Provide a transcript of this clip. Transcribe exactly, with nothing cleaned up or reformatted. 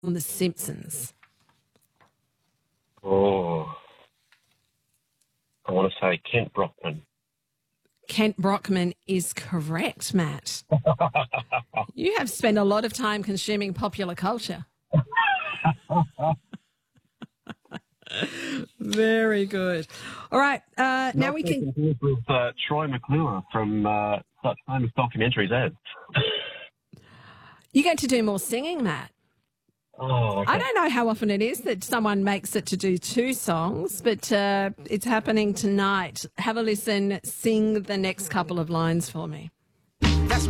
on The Simpsons? Oh, I want to say Kent Brockman. Kent Brockman is correct, Matt. You have spent a lot of time consuming popular culture. Very good. All right, uh, now Not we so can... confused with uh, Troy McClure from uh, such famous documentaries as. You get to do more singing, Matt. Oh, okay. I don't know how often it is that someone makes it to do two songs, but uh, it's happening tonight. Have a listen. Sing the next couple of lines for me.